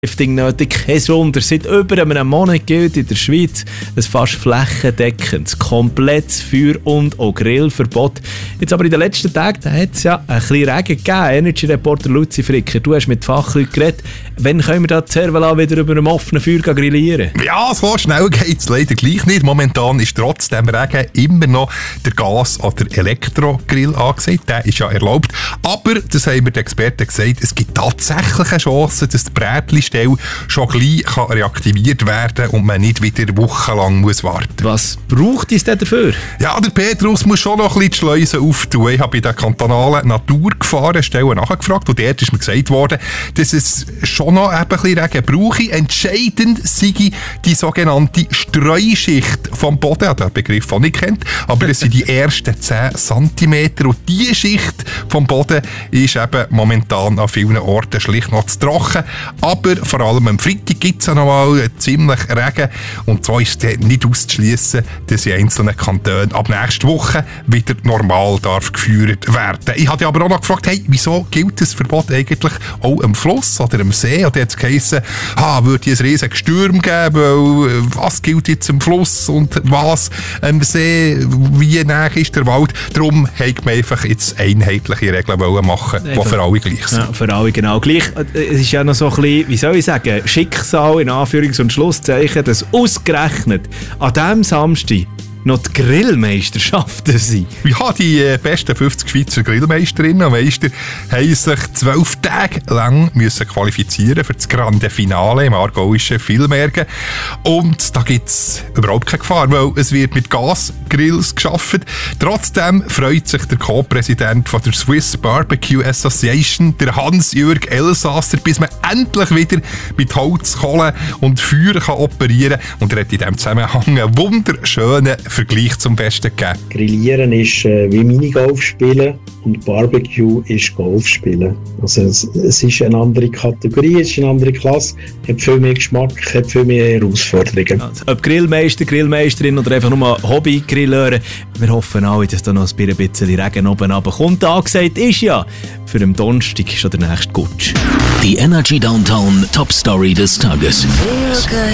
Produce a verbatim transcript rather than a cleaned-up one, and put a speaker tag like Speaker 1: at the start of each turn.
Speaker 1: Lifting nötig, kein Wunder. Seit über einem Monat gilt in der Schweiz ein fast flächendeckendes, komplettes Feuer- und auch Grillverbot. Jetzt aber in den letzten Tagen hat es ja ein bisschen Regen gegeben. Energy-Reporter Luzi Fricker, du hast mit Fachleuten geredet. Wann können wir da die Cervela wieder über einem offenen Feuer grillieren?
Speaker 2: Ja, so schnell geht es leider gleich nicht. Momentan ist trotz dem Regen immer noch der Gas- oder Elektrogrill angesagt. Der ist ja erlaubt. Aber, das haben mir die Experten gesagt, es gibt tatsächlich eine Chance, dass die Brätli schon gleich kann reaktiviert werden und man nicht wieder wochenlang muss warten.
Speaker 1: Was braucht es denn dafür?
Speaker 2: Ja, der Petrus muss schon noch ein bisschen die Schleusen auftun. Ich habe bei der kantonalen Naturgefahrenstelle nachgefragt und dort ist mir gesagt worden, dass es schon noch ein bisschen Regen brauche. Entscheidend sei die sogenannte Streuschicht vom Boden. Ich habe den Begriff auch nicht kennt, aber es sind die ersten zehn Zentimeter und diese Schicht vom Boden ist eben momentan an vielen Orten schlicht noch zu trocken. Aber vor allem am Freitag gibt es ja noch mal ziemlich Regen. Und so ist es nicht auszuschließen, dass in einzelnen Kantonen ab nächster Woche wieder normal darf geführt werden. Ich habe aber auch noch gefragt, hey, wieso gilt das Verbot eigentlich auch am Fluss oder am See? Und jetzt geheißen, ah, würde es einen riesigen Sturm geben, weil was gilt jetzt am Fluss und was am See, wie nah ist der Wald? Darum wollten wir einfach jetzt einheitliche Regeln machen, die für alle gleich sind.
Speaker 1: Ja, für alle genau gleich. Es ist ja noch so ein bisschen, wie soll ich sagen, Schicksal in Anführungs- und Schlusszeichen, dass ausgerechnet an diesem Samstag noch die Grillmeisterschaften sind.
Speaker 2: Ja, die äh, besten fünfzig Schweizer Grillmeisterinnen und Meister haben sich zwölf Tage lang müssen qualifizieren für das Grande Finale im aargauischen Villmergen. Und da gibt es überhaupt keine Gefahr, weil es wird mit Gasgrills geschaffen. Trotzdem freut sich der Co-Präsident von der Swiss Barbecue Association, der Hans-Jürg Elsasser, bis man endlich wieder mit Holz, Kohle und Feuer kann operieren kann. Und er hat in diesem Zusammenhang einen wunderschönen Vergleich zum Besten gegeben.
Speaker 3: Grillieren ist äh, wie Minigolf spielen und Barbecue ist Golf spielen. Also es, es ist eine andere Kategorie, es ist eine andere Klasse, hat viel mehr Geschmack, hat viel mehr Herausforderungen.
Speaker 1: Also, ob Grillmeister, Grillmeisterin oder einfach nur Hobby-Grilleur, wir hoffen alle, dass da noch ein bisschen Regen oben runterkommt. Angesagt ist ja, für den Donnerstag schon der nächste Gutsch.
Speaker 4: Die Energy Downtown Top Story des Tages.